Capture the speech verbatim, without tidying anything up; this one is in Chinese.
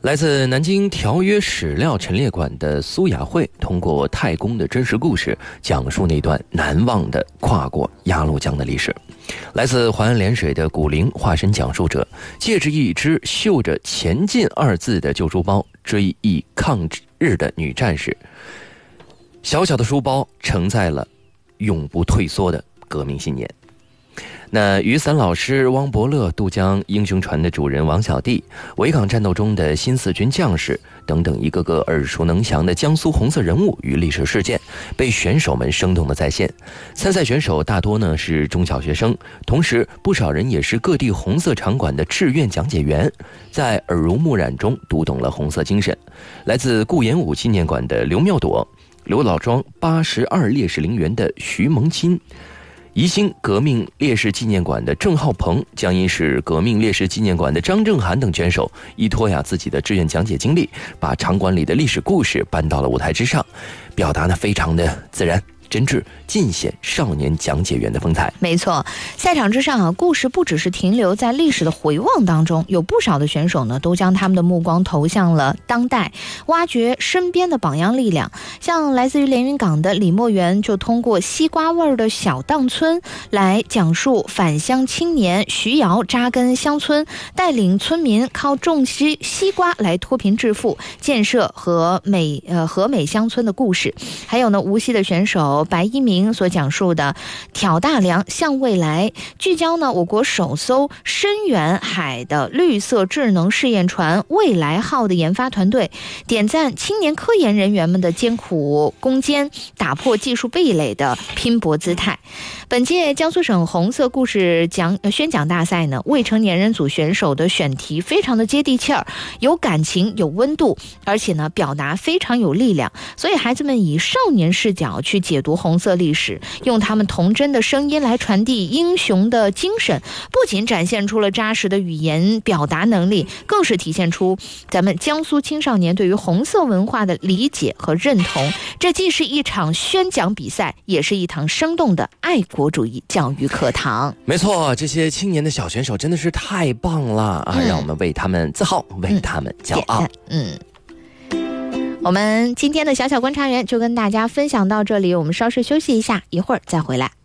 来自南京条约史料陈列馆的苏雅慧，通过太公的真实故事，讲述那段难忘的跨过鸭绿江的历史。来自淮安涟水的古灵，化身讲述者，借着一只绣着前进二字的旧书包，追忆抗日的女战士。小小的书包承载了永不退缩的革命信念。那雨伞老师汪伯乐、渡江英雄船的主人王小弟、维港战斗中的新四军将士等等一个个耳熟能详的江苏红色人物与历史事件，被选手们生动地再现。参赛选手大多呢是中小学生，同时不少人也是各地红色场馆的志愿讲解员，在耳濡目染中读懂了红色精神。来自顾炎武纪念馆的刘妙朵，刘老庄八十二烈士陵园的徐萌钦，宜兴革命烈士纪念馆的郑浩鹏，江阴市革命烈士纪念馆的张正涵等选手，依托呀自己的志愿讲解经历，把场馆里的历史故事搬到了舞台之上，表达呢非常的自然真挚，尽显少年讲解员的风采。 没错，赛场之上啊，故事不只是停留在历史的回望当中，有不少的选手呢，都将他们的目光投向了当代，挖掘身边的榜样力量。像来自于连云港的李墨元，就通过西瓜味的小荡村来讲述返乡青年徐瑶扎根乡村，带领村民靠种西西瓜来脱贫致富，建设和美呃和美乡村的故事。还有呢，无锡的选手白一鸣所讲述的挑大梁向未来，聚焦呢我国首艘深远海的绿色智能试验船未来号的研发团队，点赞青年科研人员们的艰苦攻坚，打破技术壁垒的拼搏姿态。本届江苏省红色故事讲宣讲大赛呢，未成年人组选手的选题非常的接地气儿，有感情有温度，而且呢表达非常有力量，所以孩子们以少年视角去解读红色历史，用他们童真的声音来传递英雄的精神，不仅展现出了扎实的语言表达能力，更是体现出咱们江苏青少年对于红色文化的理解和认同。这既是一场宣讲比赛，也是一堂生动的爱国主义教育课堂。 没错，这些青年的小选手真的是太棒了啊！嗯、让我们为他们自豪，为他们骄傲。 嗯。我们今天的小小观察员就跟大家分享到这里，我们稍事休息一下，一会儿再回来。